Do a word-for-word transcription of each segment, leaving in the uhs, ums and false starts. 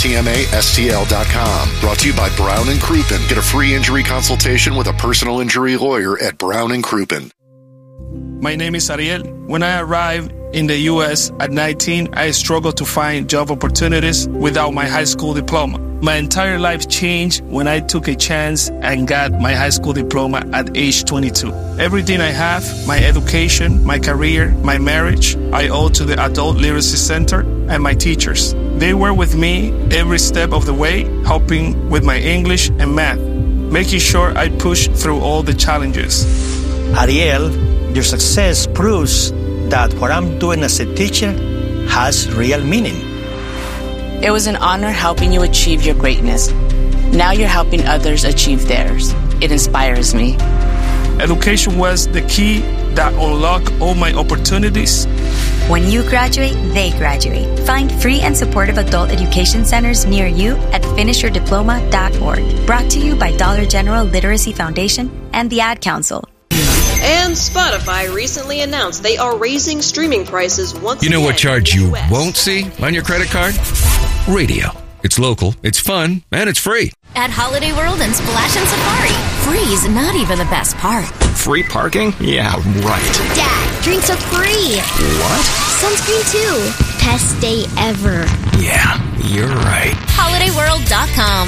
T M A S T L dot com. Brought to you by Brown and Crouppen. Get a free injury consultation with a personal injury lawyer at Brown and Crouppen. My name is Ariel. When I arrived in the U S at nineteen, I struggled to find job opportunities without my high school diploma. My entire life changed when I took a chance and got my high school diploma at age twenty-two. Everything I have, my education, my career, my marriage, I owe to the Adult Literacy Center and my teachers. They were with me every step of the way, helping with my English and math, making sure I pushed through all the challenges. Ariel, your success proves that what I'm doing as a teacher has real meaning. It was an honor helping you achieve your greatness. Now you're helping others achieve theirs. It inspires me. Education was the key that unlocked all my opportunities. When you graduate, they graduate. Find free and supportive adult education centers near you at finish your diploma dot org. Brought to you by Dollar General Literacy Foundation and the Ad Council. And Spotify recently announced they are raising streaming prices once again. You know what charge you won't see on your credit card? Radio. It's local, it's fun, and it's free. At Holiday World and Splash and Safari, free is not even the best part. Free parking? Yeah, right. Dad, drinks are free. What? Sunscreen too. Best day ever. Yeah, you're right. holiday world dot com.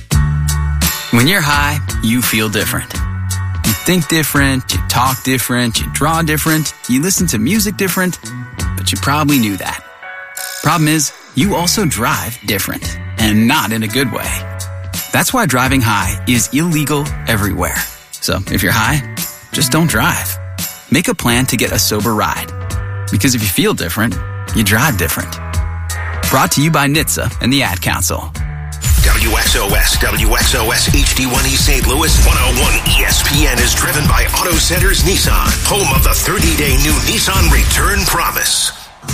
When you're high, you feel different. You think different, you talk different, you draw different, you listen to music different, but you probably knew that. Problem is, you also drive different, and not in a good way. That's why driving high is illegal everywhere. So if you're high, just don't drive. Make a plan to get a sober ride. Because if you feel different, you drive different. Brought to you by N H T S A and the Ad Council. W X O S, W X O S H D one E Saint Louis, one oh one E S P N is driven by Auto Centers Nissan, home of the thirty-day new Nissan Return Promise.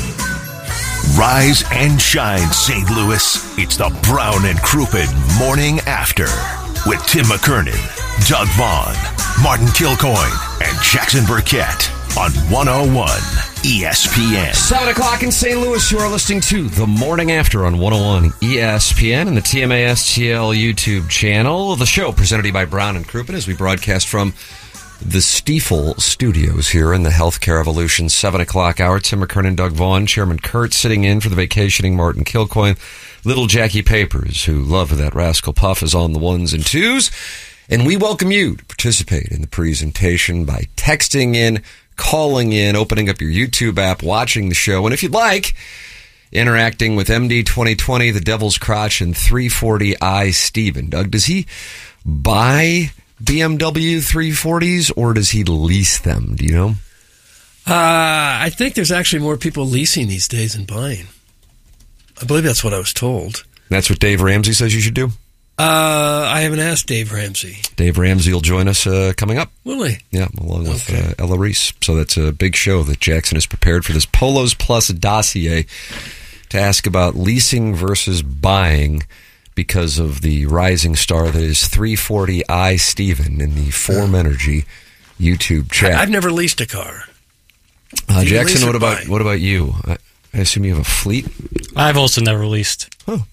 Rise and shine, Saint Louis. It's the Brown and Crouppen Morning After with Tim McKernan, Doug Vaughn, Martin Kilcoyne, and Jackson Burkett on one oh one E S P N. seven o'clock in Saint Louis. You are listening to The Morning After on one oh one E S P N and the T M A S T L YouTube channel. The show presented to you by Brown and Crouppen as we broadcast from the Stiefel Studios here in the Healthcare Evolution seven o'clock hour. Tim McKernan, Doug Vaughn, Chairman Kurt sitting in for the vacationing Martin Kilcoyne. Little Jackie Papers, who love that Rascal Puff, is on the ones and twos. And we welcome you to participate in the presentation by texting in, calling in, opening up your YouTube app, watching the show. And if you'd like, interacting with M D twenty twenty, the Devil's Crotch, and three forty i Steven. Doug, does he buy B M W three forties or does he lease them? Do you know? Uh, I think there's actually more people leasing these days than buying. I believe that's what I was told. That's what Dave Ramsey says you should do? Uh, I haven't asked Dave Ramsey. Dave Ramsey will join us uh, coming up. Will he? Yeah, along with okay. uh, Ella Reese. So that's a big show that Jackson has prepared for this Polos Plus dossier to ask about leasing versus buying because of the rising star that is three forty i Steven in the Form Energy YouTube chat. I've never leased a car. Uh, Jackson, what about buy? what about you? I, I assume you have a fleet? I've also never leased. Oh.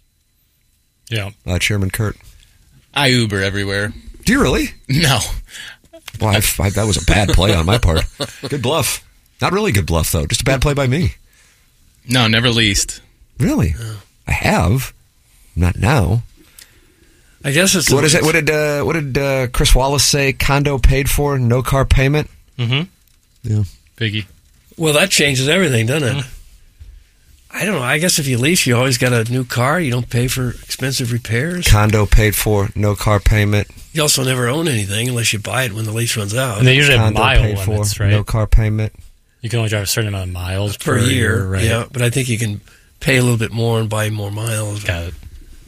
Yeah. Uh, Chairman Kurt? I Uber everywhere. Do you really? No. Well, I've, I, that was a bad play on my part. Good bluff. Not really good bluff, though. Just a bad play by me. No, never leased. Really? Oh. I have. Not now. I guess it's... What is it? What did uh, what did uh, Chris Wallace say? Condo paid for, no car payment? Mm-hmm. Yeah. Biggie. Well, that changes everything, doesn't it? Mm. I don't know. I guess if you lease, you always got a new car. You don't pay for expensive repairs. Condo paid for, no car payment. You also never own anything unless you buy it when the lease runs out. And they usually Condo have mile paid limits, for, right? No car payment. You can only drive a certain amount of miles per, per year, year, right? Yeah, but I think you can pay a little bit more and buy more miles. Got it.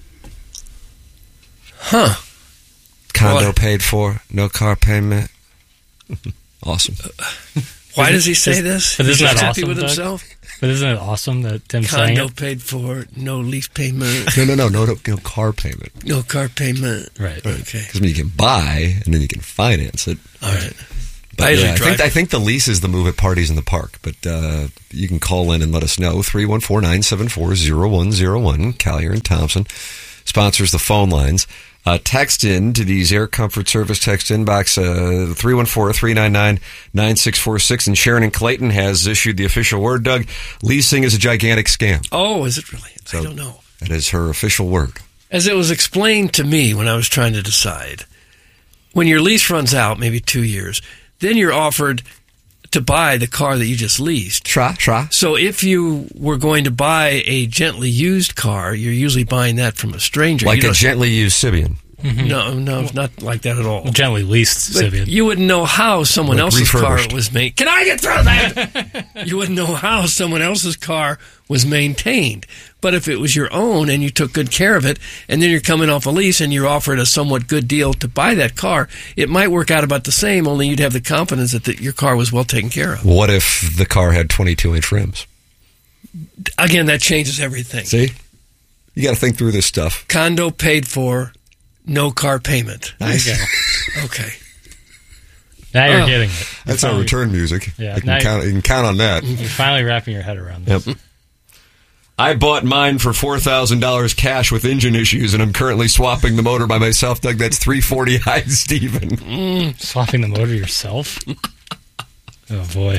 Huh. Condo well, paid for, no car payment. Awesome. Uh, why does he say is, this? But isn't He's that happy awesome, with Doug? himself? But isn't it awesome that Tim's saying Condo it? paid for, no lease payment. No, no, no, no, no, no car payment. No car payment. Right. Okay. Because I mean, you can buy and then you can finance it. All right. But I, yeah, I, drive. think, I think the lease is the move at Parties in the Park. But uh, you can call in and let us know. three one four, nine seven four, zero one zero one. Collier and Thompson sponsors the phone lines. Uh, text in to the Air Comfort Service text inbox, uh, three one four, three nine nine, nine six four six. And Sharon in Clayton has issued the official word, Doug. Leasing is a gigantic scam. Oh, is it really? So I don't know. That is her official word. As it was explained to me when I was trying to decide, when your lease runs out, maybe two years, then you're offered to buy the car that you just leased. Try, try. So if you were going to buy a gently used car, you're usually buying that from a stranger. Like you a gently used Sibian. Mm-hmm. No, no, well, not like that at all. Gently leased but Sibian. You wouldn't know how someone like else's car refurbished. was made. Can I get through that? You wouldn't know how someone else's car was maintained. But if it was your own and you took good care of it, and then you're coming off a lease and you're offered a somewhat good deal to buy that car, it might work out about the same, only you'd have the confidence that the, your car was well taken care of. What if the car had twenty-two inch rims? Again, that changes everything. See? You got to think through this stuff. Condo paid for, no car payment. Nice. There you go. Okay. Now you're Oh. getting it. That's You're our finally- return music. Yeah, You can, now count, you can count on that. You're finally wrapping your head around this. Yep. I bought mine for four thousand dollars cash with engine issues, and I'm currently swapping the motor by myself. Doug, that's three forty I, Steven. Mm, swapping the motor yourself? Oh, boy.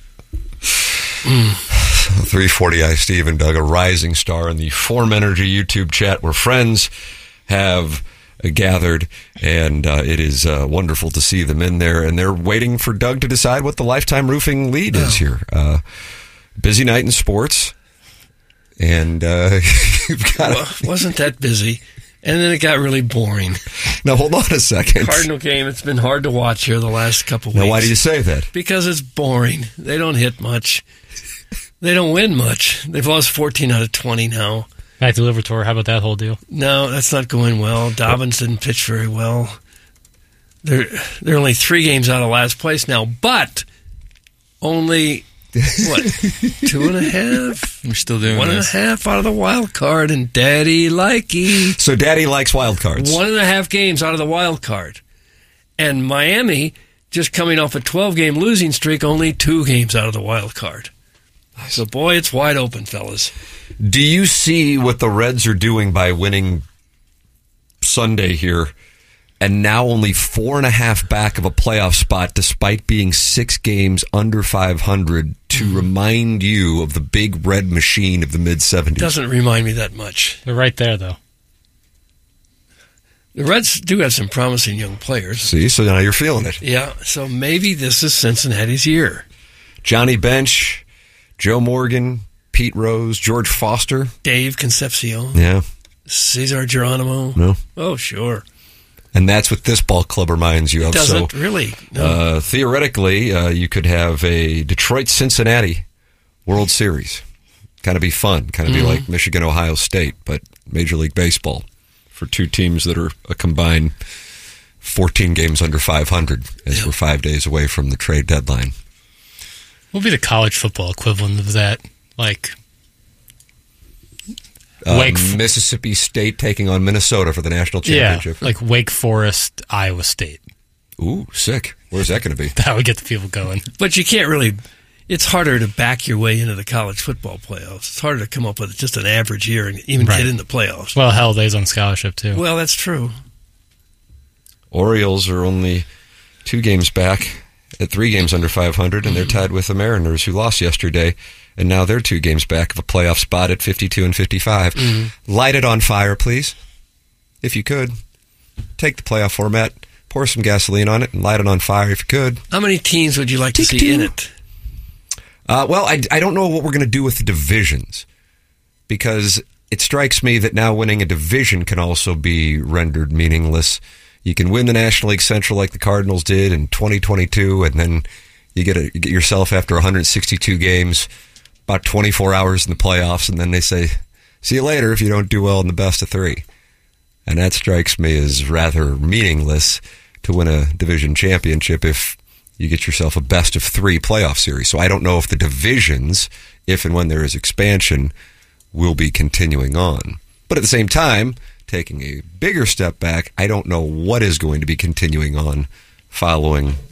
three forty I, Steven, Doug, a rising star in the Form Energy YouTube chat where friends have gathered, and uh, it is uh, wonderful to see them in there, and they're waiting for Doug to decide what the Lifetime Roofing lead is here. Uh, busy night in sports. And uh, you've got well, wasn't that busy, and then it got really boring. Now hold on a second. Cardinal game. It's been hard to watch here the last couple weeks. Now, why do you say that? Because it's boring. They don't hit much. They don't win much. They've lost fourteen out of twenty now. Matthew Liberatore, how about that whole deal? No, that's not going well. Dobbins didn't pitch very well. They're they're only three games out of last place now, but only. What, two and a half? We're still doing One this. and a half out of the wild card, and Daddy likey. So Daddy likes wild cards. One and a half games out of the wild card. And Miami, just coming off a twelve-game losing streak, only two games out of the wild card. So, boy, it's wide open, fellas. Do you see what the Reds are doing by winning Sunday here, and now only four and a half back of a playoff spot despite being six games under five hundred to remind you of the big red machine of the mid-seventies? Doesn't remind me that much. They're right there, though. The Reds do have some promising young players. See, so now you're feeling it. Yeah, so maybe this is Cincinnati's year. Johnny Bench, Joe Morgan, Pete Rose, George Foster. Dave Concepcion. Yeah. Cesar Geronimo. No. Oh, sure. And that's what this ball club reminds you It of. doesn't so, really. No. Uh, theoretically, uh, you could have a Detroit-Cincinnati World Series. Kind of be fun. Kind of Mm-hmm. be like Michigan-Ohio State, but Major League Baseball for two teams that are a combined fourteen games under five hundred as Yep. we're five days away from the trade deadline. What would be the college football equivalent of that? Like, Uh, Wake F- Mississippi State taking on Minnesota for the national yeah, championship. like Wake Forest, Iowa State. Ooh, sick. Where's that going to be? That would get the people going. But you can't really. It's harder to back your way into the college football playoffs. It's harder to come up with just an average year and even Right. get in the playoffs. Well, hell, they's on scholarship, too. Well, that's true. Orioles are only two games back at three games under five hundred, and they're tied with the Mariners, who lost yesterday, and now they're two games back of a playoff spot at fifty-two and fifty-five. Mm-hmm. Light it on fire, please, if you could. Take the playoff format, pour some gasoline on it, and light it on fire if you could. How many teams would you like to see in it? Uh, well, I, I don't know what we're going to do with the divisions, because it strikes me that now winning a division can also be rendered meaningless. You can win the National League Central like the Cardinals did in twenty twenty-two, and then you get, a, you get yourself after one hundred sixty-two games, about twenty-four hours in the playoffs, and then they say, see you later if you don't do well in the best of three. And that strikes me as rather meaningless to win a division championship if you get yourself a best of three playoff series. So I don't know if the divisions, if and when there is expansion, will be continuing on. But at the same time, taking a bigger step back, I don't know what is going to be continuing on following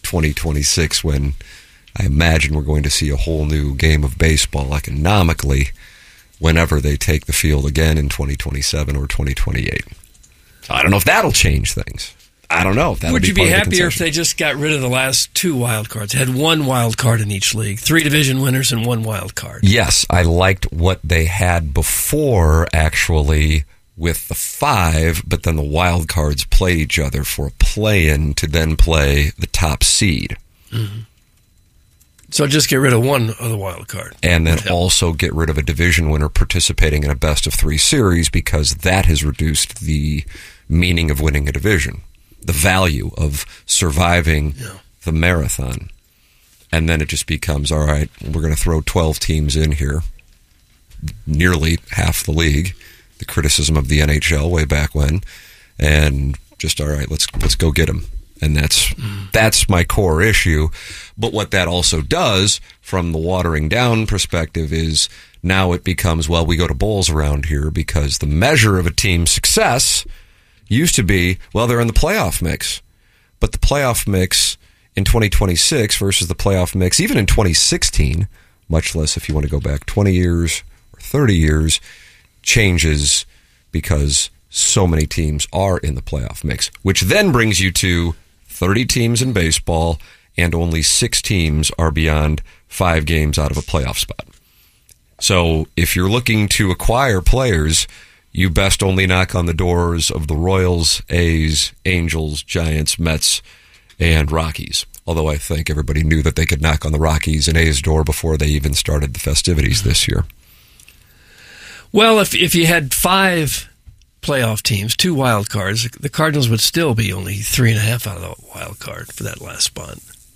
twenty twenty-six, when I imagine we're going to see a whole new game of baseball economically whenever they take the field again in twenty twenty-seven or twenty twenty-eight. So I don't know if that'll change things. I don't know if that'll Would be you be part of the happier if concession. they just got rid of the last two wild cards, had one wild card in each league, three division winners and one wild card? Yes, I liked what they had before, actually, with the five, but then the wild cards played each other for a play-in to then play the top seed. Mm-hmm. So just get rid of one of the wild card. And then also get rid of a division winner participating in a best-of-three series, because that has reduced the meaning of winning a division, the value of surviving yeah. the marathon. And then it just becomes, all right, we're going to throw twelve teams in here, nearly half the league, the criticism of the N H L way back when, and just, all right, let's let's go get them. And that's mm. that's my core issue. But what that also does, from the watering down perspective, is now it becomes, well, we go to bowls around here because the measure of a team's success used to be, well, they're in the playoff mix. But the playoff mix in twenty twenty-six versus the playoff mix even in twenty sixteen, much less if you want to go back twenty years or thirty years, changes because so many teams are in the playoff mix, which then brings you to thirty teams in baseball, and only six teams are beyond five games out of a playoff spot. So if you're looking to acquire players, you best only knock on the doors of the Royals, A's, Angels, Giants, Mets, and Rockies. Although I think everybody knew that they could knock on the Rockies and A's door before they even started the festivities this year. Well, if if you had five playoff teams, two wild cards, the Cardinals would still be only three and a half out of the wild card for that last spot.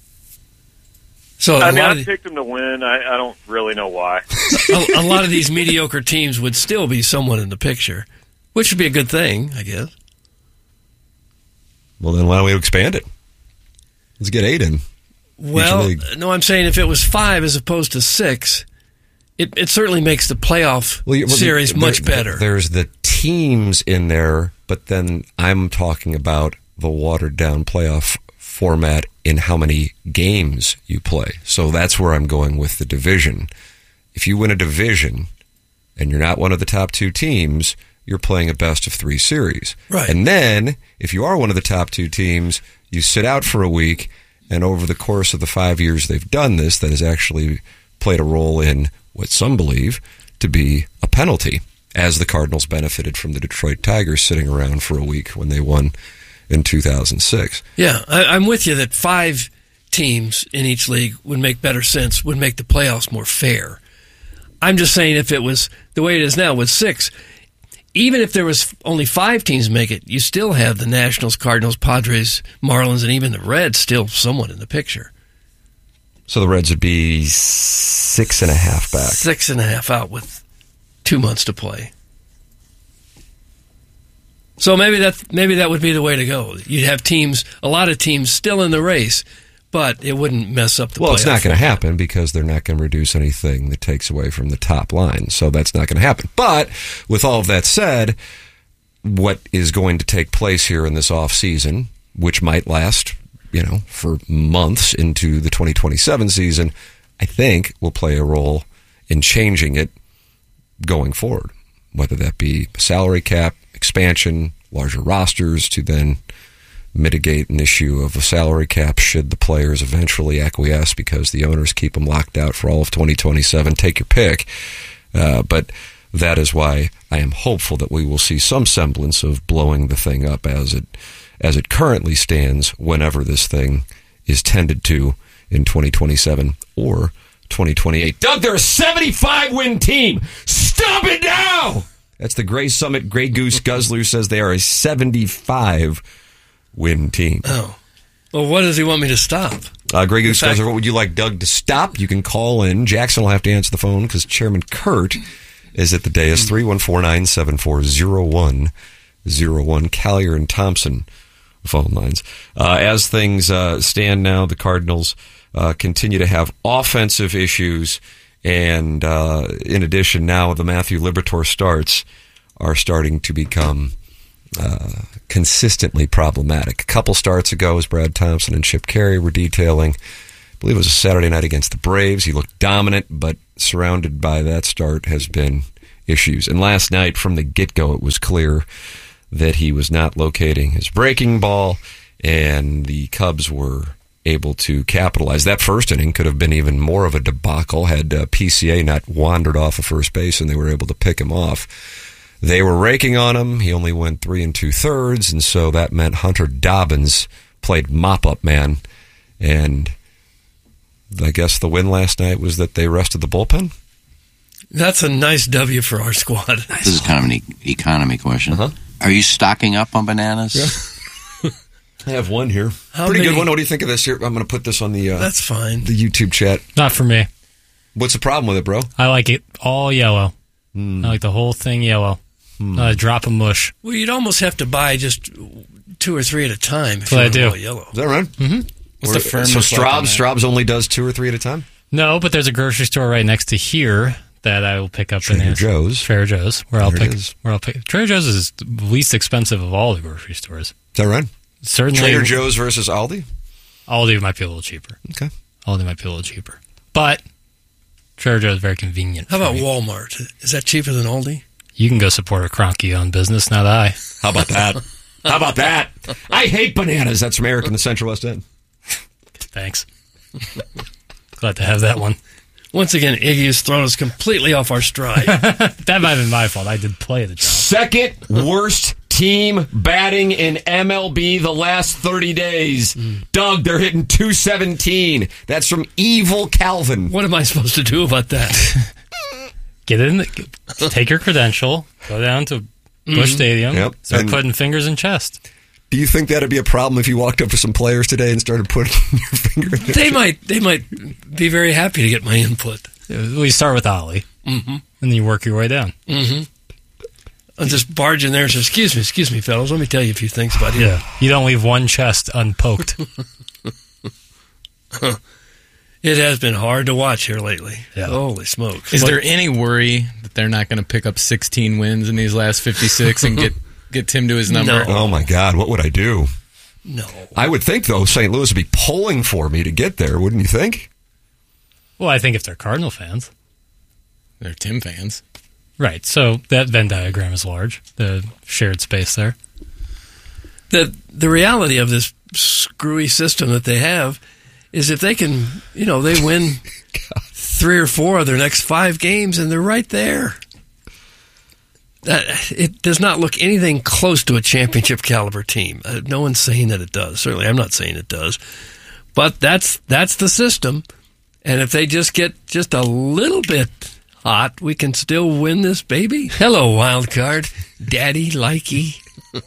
So I a mean, lot I of the, picked them to win. I, I don't really know why. a, a lot of these mediocre teams would still be somewhat in the picture, which would be a good thing, I guess. Well, then why don't we expand it? Let's get eight in. Well, no, I'm saying if it was five as opposed to six, it, it certainly makes the playoff well, well, series there, much there, better. There's the teams in there, but then I'm talking about the watered-down playoff format in how many games you play. So that's where I'm going with the division. If you win a division and you're not one of the top two teams, you're playing a best-of-three series. Right. And then, if you are one of the top two teams, you sit out for a week, and over the course of the five years they've done this, that has actually played a role in what some believe to be a penalty, as the Cardinals benefited from the Detroit Tigers sitting around for a week when they won in two thousand six. Yeah, I, I'm with you that five teams in each league would make better sense, would make the playoffs more fair. I'm just saying if it was the way it is now with six, even if there was only five teams make it, you still have the Nationals, Cardinals, Padres, Marlins, and even the Reds still somewhat in the picture. So the Reds would be six and a half back. Six and a half out with two months to play. So maybe that maybe that would be the way to go. You'd have teams, a lot of teams still in the race, but it wouldn't mess up the Well, it's not going to format. happen because they're not going to reduce anything that takes away from the top line. So that's not going to happen. But with all of that said, what is going to take place here in this off season, which might last, you know, for months into the twenty twenty-seven season, I think will play a role in changing it going forward, whether that be salary cap, expansion, larger rosters to then mitigate an issue of a salary cap should the players eventually acquiesce because the owners keep them locked out for all of twenty twenty-seven. Take your pick. Uh, but that is why I am hopeful that we will see some semblance of blowing the thing up as it as it currently stands whenever this thing is tended to in twenty twenty-seven or twenty twenty-eight. Doug, they're a seventy-five win team. Stop it now! That's the Gray Summit Grey Goose Guzzler says they are a seventy-five win team. Oh. Well, what does he want me to stop? Uh, Grey Goose In fact- Guzzler, what would you like Doug to stop? You can call in. Jackson will have to answer the phone because Chairman Kurt is at the dais. three one four, nine seven four, zero one zero one. Collier and Thompson phone lines. Uh, as things uh, stand now, the Cardinals uh, continue to have offensive issues. And uh, in addition, now the Matthew Liberatore starts are starting to become uh, consistently problematic. A couple starts ago, as Brad Thompson and Chip Carey were detailing, I believe it was a Saturday night against the Braves. He looked dominant, but surrounded by that start has been issues. And last night, from the get-go, it was clear that he was not locating his breaking ball, and the Cubs were able to capitalize. That first inning could have been even more of a debacle had uh, P C A not wandered off of first base and they were able to pick him off. They were raking on him. He only went three and two-thirds, and so that meant Hunter Dobbins played mop-up man. And I guess the win last night was that they rested the bullpen? That's a nice W for our squad. This is kind of an e- economy question. Uh-huh. Are you stocking up on bananas? Yeah. I have one here. How Pretty many? good one. What do you think of this here? I'm going to put this on the uh, That's fine. the YouTube chat. Not for me. What's the problem with it, bro? I like it all yellow. Mm. I like the whole thing yellow. Mm. Not a drop of mush. Well, you'd almost have to buy just two or three at a time if That's what I you do. want yellow. Is that right? Mm-hmm. What's the firmness So like on Straub's, that? Straub's only does two or three at a time? No, but there's a grocery store right next to here that I will pick up. Trader bananas. Joe's. Trader Joe's. Where I'll There it pick. is. Where I'll pick. Trader Joe's is the least expensive of all the grocery stores. Is that right? Certainly. Trader Joe's versus Aldi? Aldi might be a little cheaper. Okay. Aldi might be a little cheaper. But Trader Joe's is very convenient. How for about me. Walmart? Is that cheaper than Aldi? You can go support a Cronky-owned business, not I. How about that? How about that? I hate bananas. That's from Eric in the Central West End. Thanks. Glad to have that one. Once again, Iggy has thrown us completely off our stride. That might have been my fault. I did play the job. Second worst team batting in M L B the last thirty days. Mm. Doug, they're hitting two seventeen. That's from Evil Calvin. What am I supposed to do about that? Get in, the, take your credential, go down to Busch Mm-hmm. Stadium, Yep. start And- putting fingers in chest. Do you think that'd be a problem if you walked up to some players today and started putting your finger in their They might they might be very happy to get my input. We start with Ollie, Mm-hmm. and then you work your way down. Mm-hmm. I'll just barge in there and say, excuse me, excuse me, fellas, let me tell you a few things about him. Yeah, you don't leave one chest unpoked. It has been hard to watch here lately. Yeah. Holy smokes. Is What- there any worry that they're not going to pick up sixteen wins in these last fifty-six and get, get Tim to his number? No. Oh, my God. What would I do? No. I would think, though, Saint Louis would be pulling for me to get there, wouldn't you think? Well, I think if they're Cardinal fans. They're Tim fans. Right, so that Venn diagram is large, the shared space there. The, the reality of this screwy system that they have is if they can, you know, they win three or four of their next five games and they're right there. That, it does not look anything close to a championship caliber team. Uh, no one's saying that it does. Certainly, I'm not saying it does. But that's that's the system. And if they just get just a little bit hot, we can still win this baby. Hello, wild card, Daddy Likey.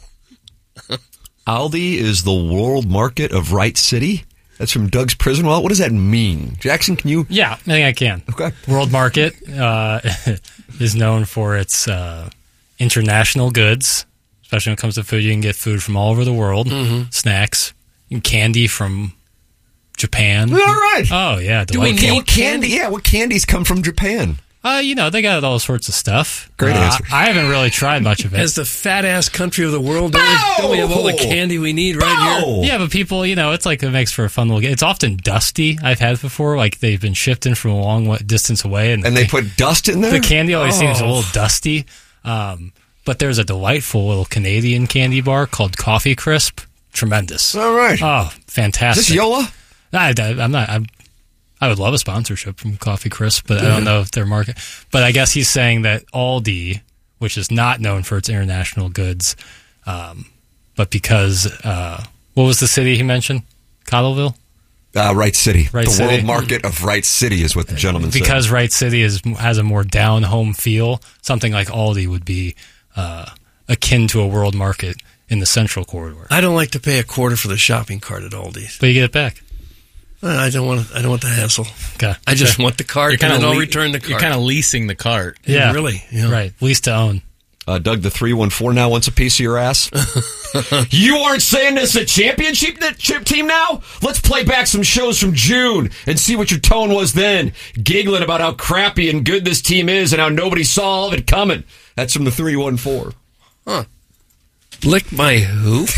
Aldi is the world market of Wright City. That's from Doug's Prison Wallet. What does that mean? Jackson, can you? Yeah, I think I can. Okay. World Market uh, is known for its uh, international goods, especially when it comes to food. You can get food from all over the world, Mm-hmm. snacks, and candy from Japan. All right. Oh, yeah. Do we delightful. need candy? Yeah, what candies come from Japan? Uh, you know, they got all sorts of stuff. Great uh, answer. I haven't really tried much of it. As the fat ass country of the world, don't we, don't we have all the candy we need right here? Yeah, but people, you know, it's like it makes for a fun little game. It's often dusty. I've had before, like they've been shipped in from a long wa- distance away, and, And they put dust in there? the candy always Oh. seems a little dusty. Um, but there's a delightful little Canadian candy bar called Coffee Crisp. Tremendous. All right. Oh, fantastic. Is this Yola? I, am not. I'm, I would love a sponsorship from Coffee Crisp, but I don't know if their market. But I guess he's saying that Aldi, which is not known for its international goods, um, but because uh, what was the city he mentioned? Cottleville? Uh, Wright City. Wright the City. world market of Wright City is what the gentleman said. Because Wright City is has a more down home feel. Something like Aldi would be uh, akin to a world market in the central corridor. I don't like to pay a quarter for the shopping cart at Aldi's. But you get it back. I don't want. I don't want the hassle. Okay. I just Okay. want the cart, You're and kinda then I'll le- return the cart. You're kind of leasing the cart. Yeah, really. Yeah. Right. Lease to own. Uh, Doug, the three one four now wants a piece of your ass. You aren't saying this a championship chip team now? Let's play back some shows from June and see what your tone was then. Giggling about how crappy and good this team is and how nobody saw all of it coming. That's from the three one four. Huh. Lick my hoop?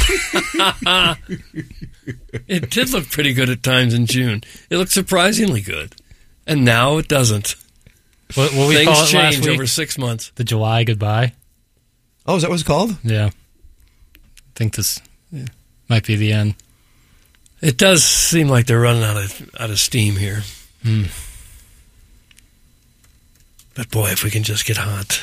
It did look pretty good at times in June. It looked surprisingly good. And now it doesn't. What, what we Things call it change last week? over six months. The July goodbye. Oh, is that what it's called? Yeah. I think this yeah, might be the end. It does seem like they're running out of out of steam here. Mm. But boy, if we can just get hot.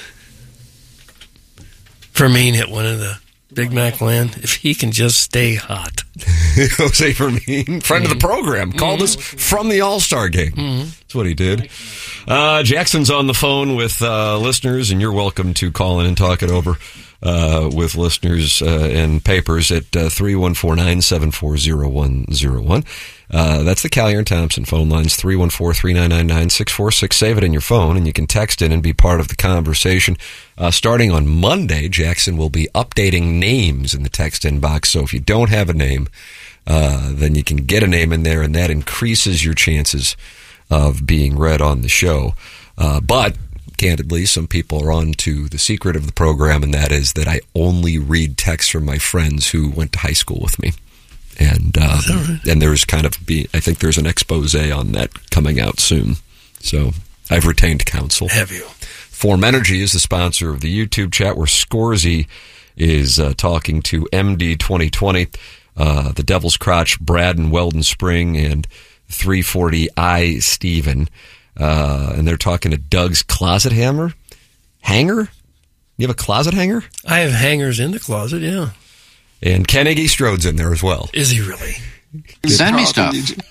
Fermin hit one in the Big Mac land. If he can just stay hot. Jose Fermin, friend of the program, called Mm-hmm. us from the All-Star game. Mm-hmm. That's what he did. Uh, Jackson's on the phone with uh, listeners, and you're welcome to call in and talk it over uh, with listeners uh, and papers at uh, three one four, nine seven four, zero one zero one. Uh, that's the Callier and Thompson phone lines, three one four, three nine nine, nine six four six. Save it in your phone, and you can text in and be part of the conversation. Uh, starting on Monday, Jackson will be updating names in the text inbox, so if you don't have a name, uh, then you can get a name in there, and that increases your chances of being read on the show. Uh, but, candidly, some people are on to the secret of the program, and that is that I only read texts from my friends who went to high school with me. And um, right? and there's kind of be I think there's an expose on that coming out soon. So I've retained counsel. Have you? Form Energy is the sponsor of the YouTube chat, where Scorsy is uh, talking to M D twenty twenty, uh, the Devil's Crotch, Brad and Weldon Spring, and three forty I Steven. Uh, and they're talking to Doug's closet hammer hanger. You have a closet hanger? I have hangers in the closet, yeah. And Ken Iggy Strode's in there as well. Is he really? Send me stuff.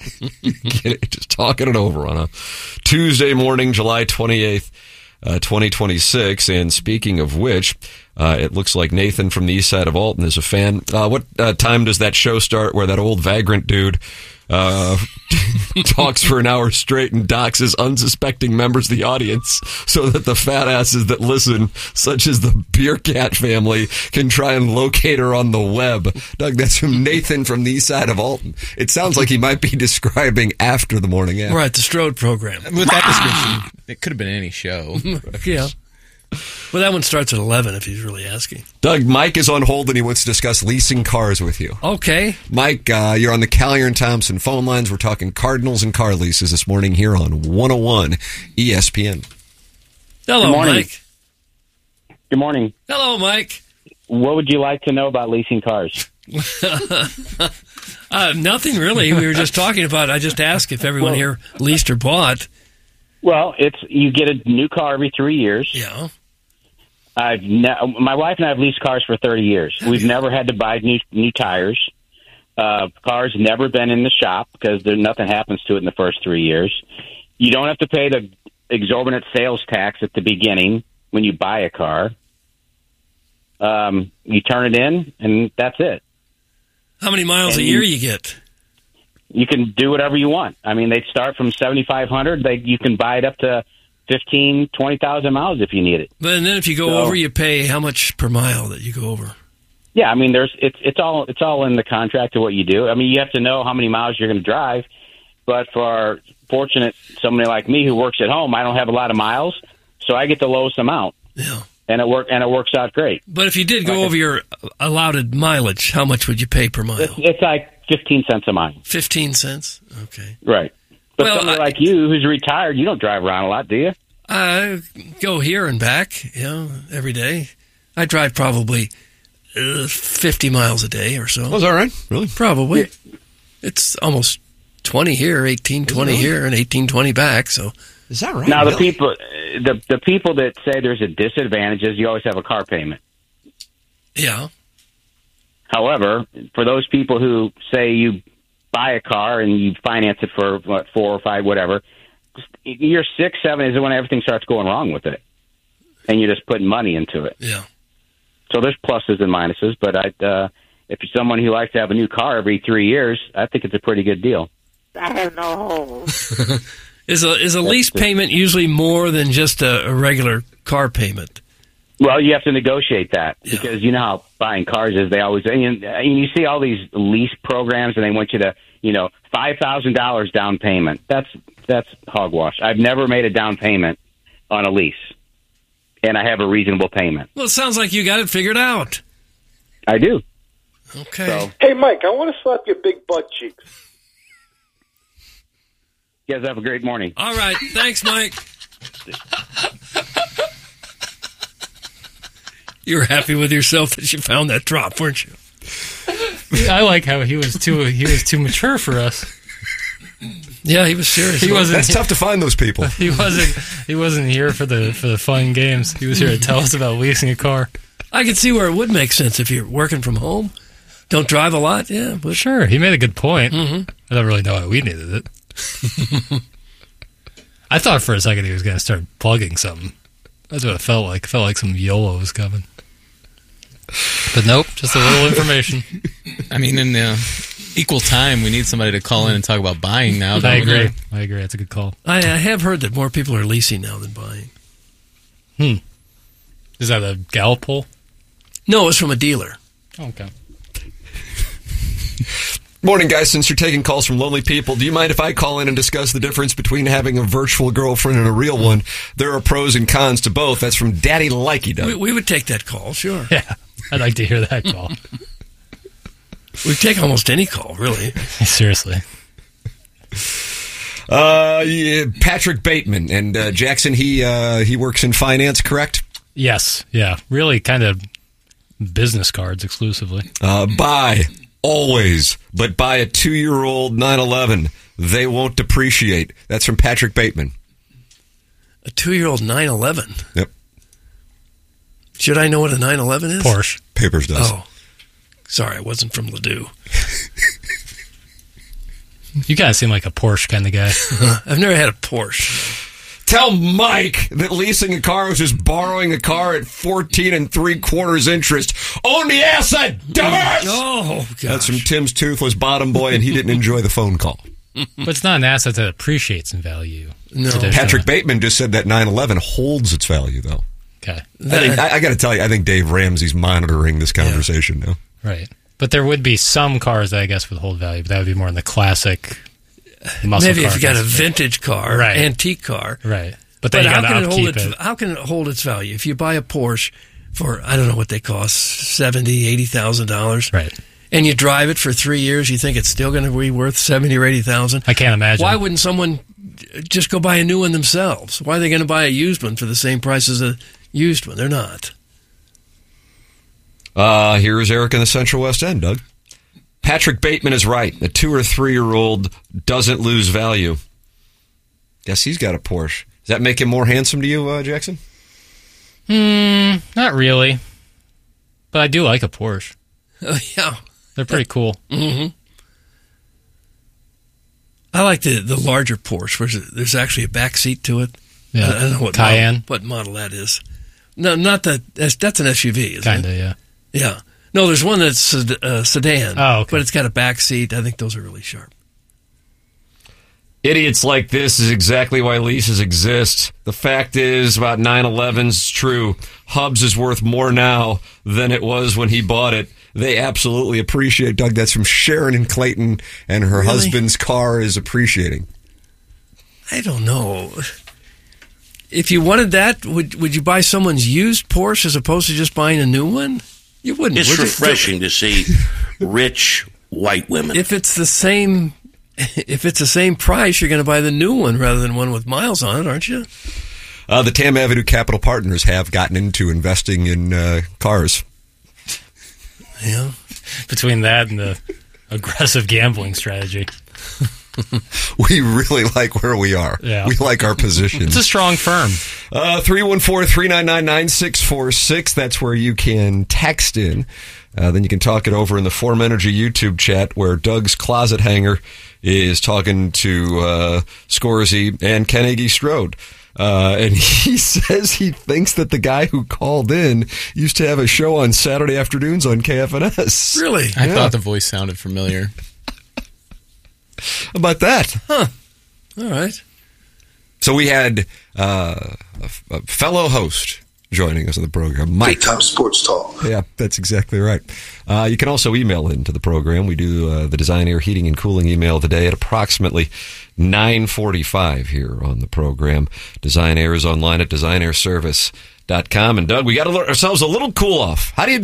Just talking it over on a Tuesday morning, July twenty-eighth, uh, twenty twenty-six. And speaking of which, uh, it looks like Nathan from the east side of Alton is a fan. Uh, what uh, time does that show start where that old vagrant dude uh, talks for an hour straight and doxes unsuspecting members of the audience so that the fat asses that listen, such as the Beer Cat family, can try and locate her on the web? Doug, that's from Nathan from the east side of Alton. It sounds like he might be describing after the morning after. Right, the Strode program. With that description, it could have been any show. Yeah. Well, that one starts at eleven if he's really asking. Doug, Mike is on hold and he wants to discuss leasing cars with you. Okay. Mike, uh, you're on the Callier and Thompson phone lines. We're talking Cardinals and car leases this morning here on one oh one E S P N. Hello, Good morning. Mike. Good morning. Hello, Mike. What would you like to know about leasing cars? uh, nothing really. We were just talking about, I just asked if everyone Well- here leased or bought. Well, it's you get a new car every three years. Yeah. I've ne- my wife and I have leased cars for thirty years. We've never had to buy new new tires. Uh, car's never been in the shop because there nothing happens to it in the first three years. You don't have to pay the exorbitant sales tax at the beginning when you buy a car. Um, you turn it in, and that's it. How many miles And a year you get? You can do whatever you want. I mean, they start from seventy-five hundred. They you can buy it up to fifteen, twenty thousand miles if you need it. But and then if you go So- over, you pay how much per mile that you go over? Yeah, I mean, there's it's it's all it's all in the contract of what you do. I mean, you have to know how many miles you're going to drive. But for fortunate somebody like me who works at home, I don't have a lot of miles, so I get the lowest amount. Yeah, and it work and it works out great. But if you did go Like over your allotted mileage, how much would you pay per mile? It's, it's like fifteen cents a mile. Fifteen cents. Okay. Right. But Well, somebody I- like you who's retired, you don't drive around a lot, do you? I go here and back, you know, every day. I drive probably uh, fifty miles a day or so. Oh, is that right? Really? Probably. It's almost twenty here, eighteen, twenty really? here, and eighteen, twenty back. So is that right? Now the people, the the people that say there's a disadvantage is you always have a car payment. Yeah. However, for those people who say you buy a car and you finance it for what, four or five, whatever, year six, seven is when everything starts going wrong with it, and you're just putting money into it. Yeah. So there's pluses and minuses, but I, uh, if you're someone who likes to have a new car every three years, I think it's a pretty good deal. I have no holes. Is a is a lease payment usually more than just a, a regular car payment? Well, you have to negotiate that because you know how buying cars is. They always and you, and you see all these lease programs, and they want you to, you know, five thousand dollars down payment. That's that's hogwash. I've never made a down payment on a lease, and I have a reasonable payment. Well, it sounds like you got it figured out. I do. Okay. So, Hey, Mike, I want to slap your big butt cheeks. you guys have a great morning. All right. Thanks, Mike. You were happy with yourself that you found that drop, weren't you? I like how he was too he was too mature for us. Yeah, he was serious. He wasn't. That's tough to find those people. He wasn't. He wasn't here for the for the fun games. He was here to tell us about leasing a car. I could see where it would make sense if you're working from home. Don't drive a lot. Yeah, but Sure, he made a good point. Mhm. I don't really know why we needed it. I thought for a second he was going to start plugging something. That's what it felt like. It felt like some YOLO was coming. But nope, just a little information. I mean, in uh, equal time, we need somebody to call in and talk about buying now. I don't we? agree. I agree. That's a good call. I, I have heard that more people are leasing now than buying. Hmm. Is that a Gallup poll? No, it's from a dealer. Okay. Morning, guys. Since you're taking calls from lonely people, do you mind if I call in and discuss the difference between having a virtual girlfriend and a real one? There are pros and cons to both. That's from Daddy Likey Doug. We, we would take that call, sure. Yeah, I'd like to hear that call. We'd take almost any call, really. Seriously. Uh, yeah, Patrick Bateman and uh, Jackson. He uh, he works in finance, correct? Yes. Yeah. Really, kind of business cards exclusively. Uh, buy always, but buy a two-year-old nine eleven. They won't depreciate. That's from Patrick Bateman. A two-year-old nine eleven. Yep. Should I know what a nine eleven is? Porsche. Papers does. Oh, sorry, I wasn't from Ladue. You kind of seem like a Porsche kind of guy. I've never had a Porsche. Tell Mike that leasing a car is just borrowing a car at fourteen and three quarters interest. Own the asset, dumbass! Oh, gosh. That's from Tim's toothless bottom boy, and he didn't enjoy the phone call. But it's not an asset that appreciates in value. No. Patrick Bateman just said that nine eleven holds its value, though. Okay. I, think, I, I got to tell you, I think Dave Ramsey's monitoring this conversation now. Right. But there would be some cars that I guess would hold value, but that would be more in the classic muscle Maybe car if you got a concept. vintage car, Right. antique car. Right. But then you how got to can it hold upkeep its, it. How can it hold its value? If you buy a Porsche for, I don't know what they cost, seventy thousand dollars, eighty thousand dollars. Right. And you drive it for three years, you think it's still going to be worth seventy thousand or eighty thousand dollars? I can't imagine. Why wouldn't someone just go buy a new one themselves? Why are they going to buy a used one for the same price as a used one? They're not. Uh, here's Eric in the Central West End, Doug. Patrick Bateman is right. A two or three year old doesn't lose value. Guess he's got a Porsche. Does that make him more handsome to you, uh, Jackson? Hmm, not really. But I do like a Porsche. Oh, yeah. They're pretty cool. Mm-hmm. I like the, the larger Porsche, where there's actually a back seat to it. Yeah. I don't know what Cayenne. Model, what model that is. No, not that. That's, that's an S U V, isn't Kinda, it? yeah. Yeah. No, there's one that's a uh, sedan. Oh, okay. But it's got a back seat. I think those are really sharp. Idiots like this is exactly why leases exist. The fact is, about nine elevens, true. Hubs is worth more now than it was when he bought it. They absolutely appreciate, Doug. That's from Sharon in Clayton, and her Really? husband's car is appreciating. I don't know. If you wanted that, would would you buy someone's used Porsche as opposed to just buying a new one? You wouldn't. It's would you? refreshing to see rich white women. If it's the same, if it's the same price, you're going to buy the new one rather than one with miles on it, aren't you? Uh, the Tam Avenue Capital Partners have gotten into investing in uh, cars. Yeah. Between that and the aggressive gambling strategy. We really like where we are. Yeah. We like our position. It's a strong firm. Uh, three one four, three nine nine, nine six four six. That's where you can text in. Uh, then you can talk it over in the Form Energy YouTube chat where Doug's closet hanger is talking to uh, Scorsese and Carnegie Strode. Uh, and he says he thinks that the guy who called in used to have a show on Saturday afternoons on K F N S. Really? I Yeah. thought the voice sounded familiar. How about that? Huh. All right. So we had uh, a, a fellow host joining us on the program, Mike. Big time sports talk. Yeah, that's exactly right. Uh, you can also email into the program. We do uh, the Design Air Heating and Cooling email today at approximately nine forty-five here on the program. Design Air is online at design air service dot com. And Doug, we got ourselves a little cool off. How do you do?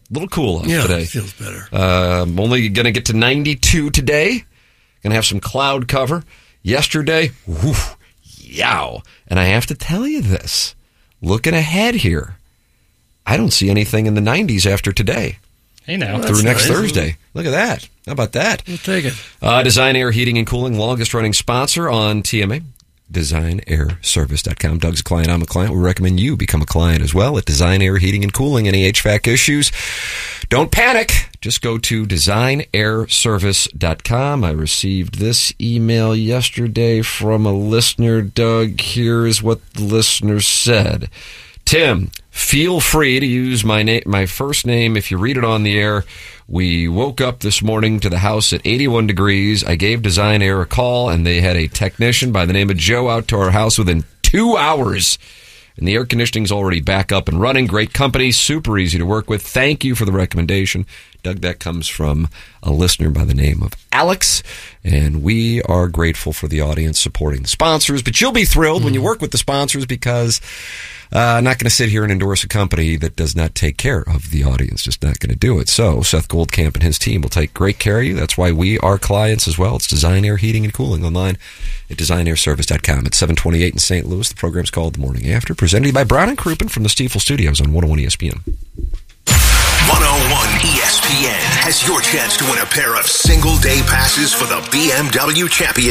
little cool off Yeah, today. it feels better. Uh, I'm only going to get to ninety-two today. Going to have some cloud cover. Yesterday, whew, yow. And I have to tell you this. Looking ahead here, I don't see anything in the nineties after today. Hey, now. Through That's next nice. Thursday. Look at that. How about that? We'll take it. Uh, Design Air Heating and Cooling, longest running sponsor on T M A. design air service dot com. Doug's a client. I'm a client. We recommend you become a client as well at Design Air Heating and Cooling. Any H V A C issues, don't panic. Just go to design air service dot com. I received this email yesterday from a listener. Doug, here is what the listener said. Tim, feel free to use my name, my first name if you read it on the air. We woke up this morning to the house at eighty-one degrees. I gave Design Air a call, and they had a technician by the name of Joe out to our house within two hours. And the air conditioning's already back up and running. Great company, super easy to work with. Thank you for the recommendation. Doug, that comes from a listener by the name of Alex, and we are grateful for the audience supporting the sponsors. But you'll be thrilled mm-hmm. when you work with the sponsors because uh, I'm not going to sit here and endorse a company that does not take care of the audience. Just not going to do it. So Seth Goldcamp and his team will take great care of you. That's why we are clients as well. It's Design Air Heating and Cooling online at design air service dot com. It's seven twenty-eight in Saint Louis. The program's called The Morning After, presented by Brown and Crouppen from the Stiefel Studios on one oh one E S P N. one oh one E S P N has your chance to win a pair of single-day passes for the B M W Championship.